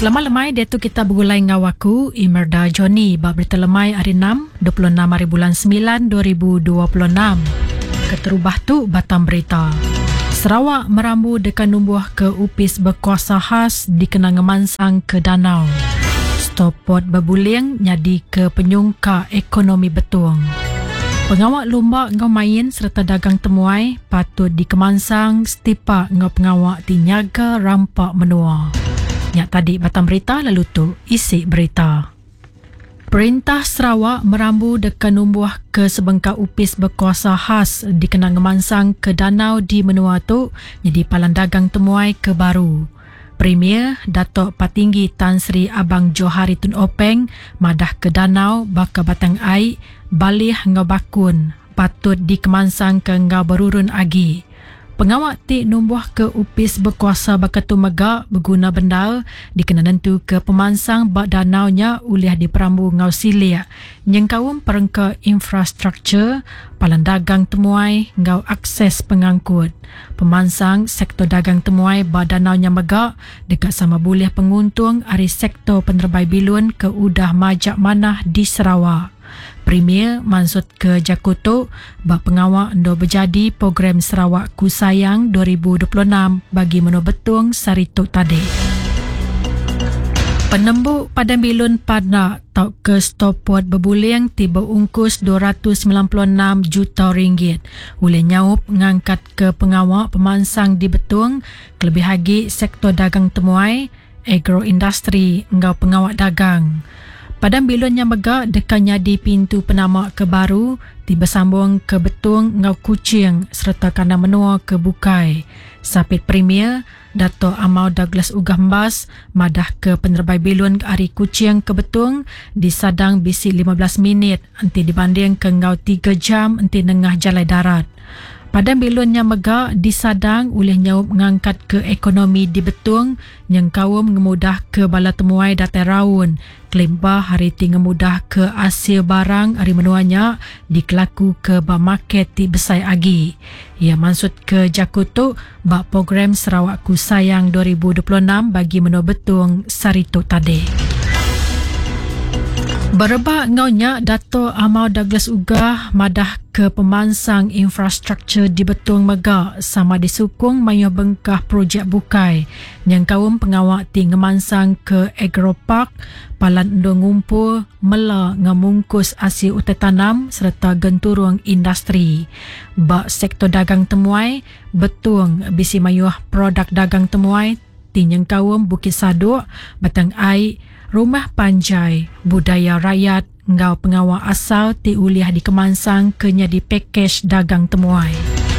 Selamat lemai, dia tu kita bergulai dengan aku, Imelda Johnny. Bab berita lemai hari 6, 26 hari bulan 9, 2026. Keterubah tu Batam Berita. Sarawak merambu dekan numbuh ke upis berkuasa khas dikenang ngemansang ke danau. Stopot berbuling nyadi ke penyungka ekonomi betuang. Pengawak lomba ngau main serta dagang temuai patut dikemansang setipa ngau pengawak tinyaga rampak menua. Yang tadi Batam Berita, lalu tu isi berita. Perintah Sarawak merambu dekan numbuh ke sebengkak upis berkuasa khas dikenang ngemansang ke danau di menua tu jadi palan dagang temuai ke baru. Premier Datuk Patinggi Tan Sri Abang Johari Tun Openg madah ke danau baka batang air balih ngau bakun patut dikemansang ke ngau berurun agi. Pengawak ti numbuh ke upis berkuasa bakatu megak berguna benda dikena nentu ke pemansang bak danaunya ulih diperambu ngau silia nyengkawum perengka infrastruktur palan dagang temuai ngau akses pengangkut. Pemansang sektor dagang temuai bak danaunya megak dekat sama boleh penguntung ari sektor penerbai bilun ke udah majak manah di Sarawak. Premier maksud ke Jakuto bak pengawak ndo berjadi program Sarawak Ku Sayang 2026 bagi menu betung sarituk tadi. Penembuk Padang Bilun Padnak tau ke stopot berbuling tiba ungkus 296 juta ringgit. Boleh nyaup ngangkat ke pengawak pemansang di betung kelebih lagi sektor dagang temuai, agroindustri ngau pengawak dagang. Padang Bilun yang megak dekanya di pintu penamak ke baru tiba sambung ke betung ngau kucing serta kandang menua ke bukai. Sapit Premier Dato' Amau Douglas Ugambas madah ke penerbai Bilun ari kucing ke betung di sadang bisi 15 minit nanti dibanding ke ngau 3 jam nanti nengah jalai darat. Padang Bilun yang megak di sadang oleh nyaup mengangkat ke ekonomi di betung yang kawum ngemudah ke bala temuai datai raun. Kelimba hari ti ngemudah ke hasil barang hari menuanya dikelaku ke ba market ti besai agi. Ia maksud ke Jakuto bak program Sarawak Ku Sayang 2026 bagi menua betung sarituk tadi. Berebak ngaunya Dato' Amau Douglas Ugah madah ke pemansang infrastruktur di betung megak sama disukung mayuh bengkah projek bukai yang kawum pengawak ti ngemansang ke agropark palan ndo ngumpul mela ngamungkus hasil utai tanam serta genturung industri. Bak sektor dagang temuai betung bisi mayuh produk dagang temuai ti yang kawum Bukit Saduk, Batang Air, Rumah Panjai, Budaya Rakyat, ngau pengawak asal ti uliah dikemansang ke nyadi pakej dagang temuai.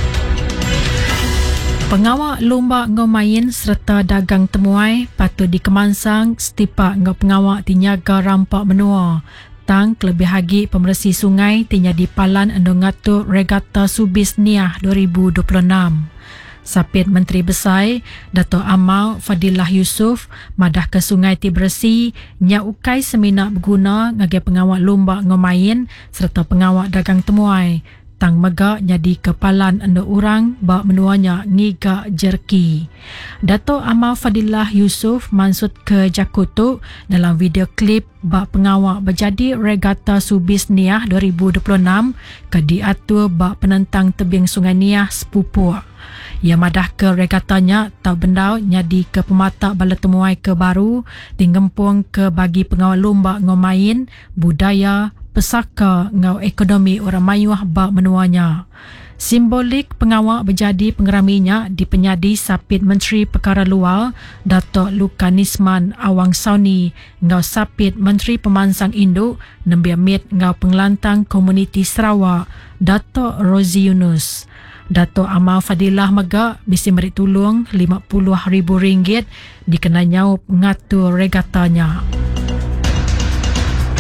Pengawak lomba ngau main serta dagang temuai patut dikemansang setipa ngau pengawak ti nyaga rampak menua. Tang kelebih lagi pemersi sungai ti nyadi palan endo ngatur regata Subis Niah 2026. Sapit Menteri Besar Dato' Amau Fadilah Yusof madah ke sungai ti bersih nya ukai semina berguna ngagai pengawak lomba ngomain serta pengawak dagang temuai. Tang megak jadi kepalan anda orang bak menuanya ngiga jerki. Dato' Amau Fadilah Yusof maksud ke Jakuto dalam video klip bak pengawak berjadi regata Subis Niah 2026 ke diatur bak penentang tebing sungai Niah sepupuk. Ia madah ke regatanya tau bendau nyadi ke pematak bala temuai ke baru tinggempung ke bagi pengawal lomba ngomain budaya pesaka ngau ekonomi orang mayuh bak menuanya. Simbolik pengawak berjadi pengeraminya di penyadi sapit Menteri Perkara Luar Dato' Lukanisman Awang Sauni ngau sapit Menteri Pemansang Induk Nembiamit ngau pengelantang komuniti Sarawak Dato' Rozi Yunus. Dato' Amal Fadilah megak bisi merik tolong RM50,000 dikena nyaup ngatur regatanya.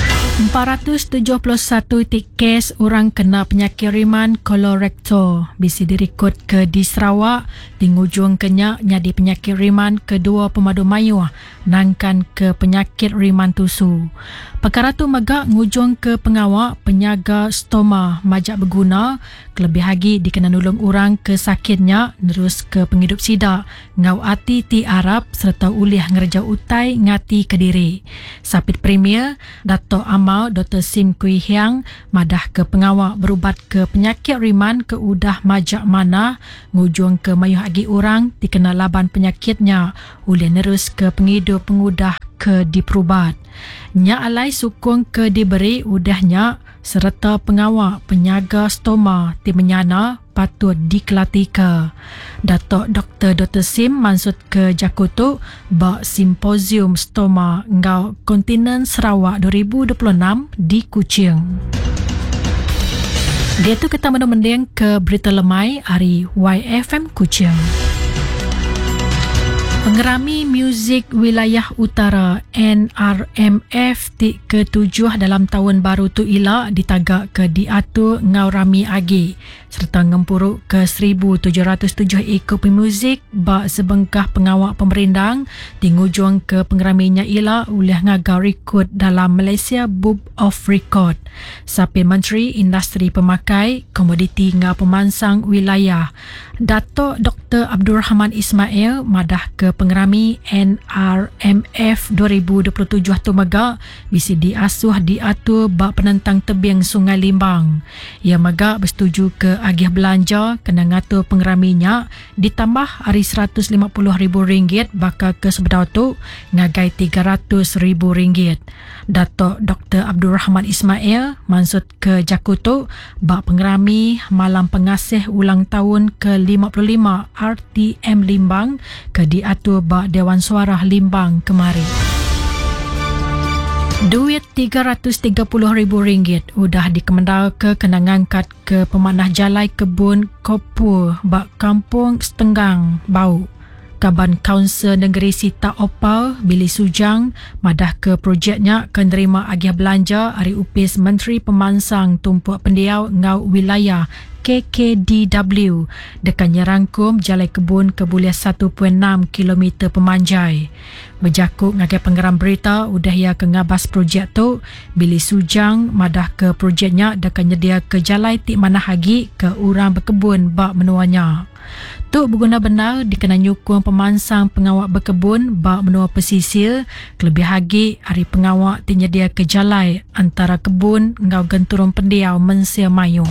471 kes orang kena penyakit riman kolorektal bisi direkod ke di Sarawak di ngujung kenyak nyadi penyakit riman kedua pemadu mayuh nangkan ke penyakit riman tusu. Perkara tu megak ngujung ke pengawak penyaga stoma majak berguna kelebih lagi dikena nulung orang ke sakitnya terus ke penghidup sidak ngau ati ti Arab serta ulih ngerja utai ngati Kediri. Sapit Premier Dato' Amal Dr. Sim Kui Hiang madah ke pengawak berubat ke penyakit riman ke udah majak mana ngujung ke mayuh agi orang dikena laban penyakitnya ulih nerus ke penghidup pengudah ke diperubat. Nya alai sukung ke diberi udahnya serta pengawak penyaga stoma ti menyana patut dikelatika. Dato' Dr. Sim maksud ke Jakutu bak simposium stoma ngau kontinen Sarawak 2026 di Kuching. Dia tu kita mendeng ke berita lemai hari YFM Kuching. Pengerami Muzik Wilayah Utara NRMF ke-7 dalam tahun baru tu ila ditagak ke diatur ngau rami agi serta ngempuruk ke 1,707 ekor pemuzik bak sebengkah pengawak pemerindang di ngujung ke pengeraminya ila oleh ngagau rekod dalam Malaysia Book of Record. Sapin Menteri Industri Pemakai, Komoditi ngau Pemansang Wilayah Dato' Dr. Abdul Rahman Ismail madah ke pengerami NRMF 2027 tu megak bisi diasuh diatur bak penentang tebing Sungai Limbang. Ia megak bersetuju ke agih belanja kena ngatur pengeraminya ditambah hari RM150,000 bakal ke sebedau tu ngagai RM300,000. Dato' Dr. Abdul Rahman Ismail maksud ke Jakutu bak pengerami malam pengasih ulang tahun ke-55 RTM Limbang ke diatur bak Dewan Suara Limbang kemari. Duit RM330,000 udah dikemendal ke kena ngangkat ke pemanah jalai kebun Kopur bak Kampung Setenggang Bau. Kaban Kaunsil Negeri Sita Opal Billy Sujang madah ke projeknya akan terima agih belanja hari upis Menteri Pemansang Tumpuak Pendiau Ngau Wilayah KKDW dekat nyerangkum jalai kebun ke buliah 1.6 km pemanjai. Berjakuk ngagai penggeram berita udah ia ke ngabas projek tu Billy Sujang madah ke projeknya dekat nyedia ke jalai tik mana hagi ke orang berkebun bak menuanya. Tu berguna benar dikena nyukung pemansang pengawak berkebun bak menua pesisir kelebih lagi hari pengawak tinyedia ke jalai antara kebun ngau genturung pendiau Mensia Mayuh.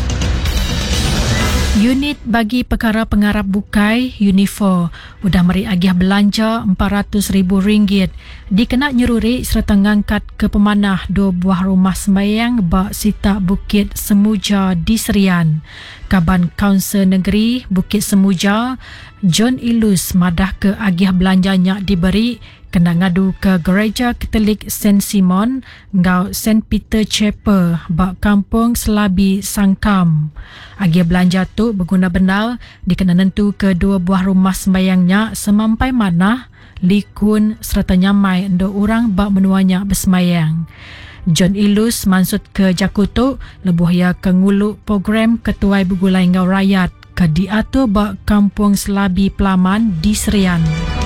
Unit bagi perkara pengarap bukai Unifor udah meri agih belanja RM400,000 dikena nyeruri serta ngangkat ke pemanah 2 buah rumah sembayang bak Sita Bukit Semuja di Serian. Kaban Kaunsil Negeri Bukit Semuja John Ilus madah ke agih belanjanya diberi kena ngadu ke Gereja Katolik St. Simon ngau St. Peter Chapel bak Kampung Selabi Sangkam. Agih belanja tu berguna benar dikena nentu ke 2 buah rumah sembayangnya semampai mana likun serta nyamai ndo orang bak menuanya bersemayang. John Ilus maksud ke Jakutu lebuh ia ke nguluk program ketuai bergulai ngau rakyat ke diatur bak Kampung Selabi Pelaman di Serian.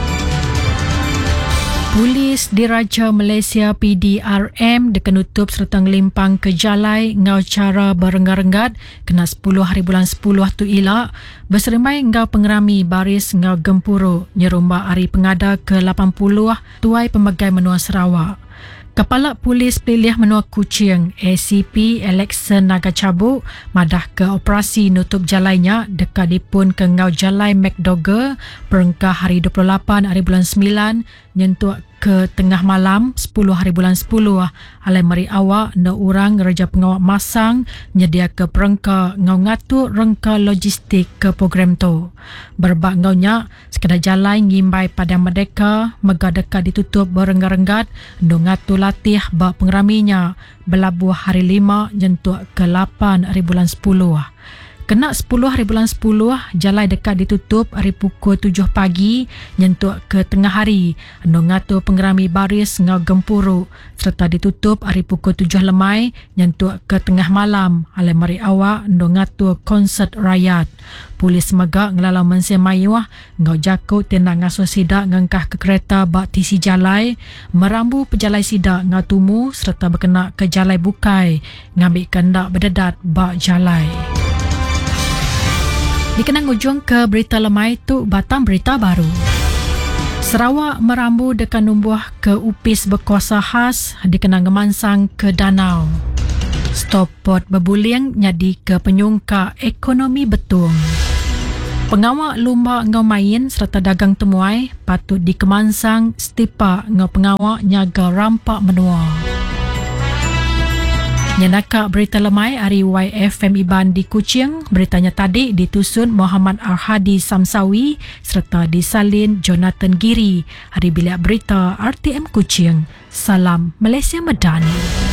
Polis Diraja Malaysia PDRM dikenutup serta ngelimpang ke jalai ngau cara berenggat-renggat kena 10 hari bulan 10 tu ilak berseremai ngau pengerami baris ngau gempuru nyerumba hari pengada ke-80 tuai pemegai menua Sarawak. Kepala Polis Peliliah Menua Kuching ACP Alexan Nagacabu madah ke operasi nutup jalainya dekat dipun ke ngau jalai McDougall perengkah hari 28 hari bulan 9 nyentuh ke tengah malam 10 hari bulan 10 alai mari awak na orang Raja Pengawak Masang nyedia ke perengka ngau ngatur rengka logistik ke program tu. Berbak ngaunya sekadar jalai ngimbai Padang Merdeka mega dekat ditutup berenggat-renggat ndo ngatur latih bak pengeraminya belabuh hari 5 nyentuh ke 8 hari bulan 10. Kena 10 hari bulan 10, jalai dekat ditutup hari pukul 7 pagi nyentuk ke tengah hari. Ando ngatur penggerami baris ngau gempuruk serta ditutup hari pukul 7 lemai nyentuk ke tengah malam. Alai mari awak ando ngatur konsert rakyat. Polis megak ngelalau mensia mayuah ngau jakut tindak ngasuh sidak ngangkah ke kereta bak tisi jalai, merambu pejalai sidak ngau tumu serta berkena ke jalai bukai ngambil kendak berdedat bak jalai. Dikenang ujung ke berita lemai tu Batam berita baru. Sarawak merambu dekat numbuh ke upis berkuasa khas dikenang gemansang ke danau. Stopot berbuling nyadi ke penyungka ekonomi betung. Pengawak lumba ngau main serta dagang temuai patut dikemansang stipa ngau pengawak nyaga rampak menua. Nyanaka berita lemai hari YFM Iban di Kuching. Beritanya tadi ditusun Muhammad Arhadi Samsawi serta disalin Jonathan Giri. Hari Bilik Berita RTM Kuching. Salam Malaysia Madani.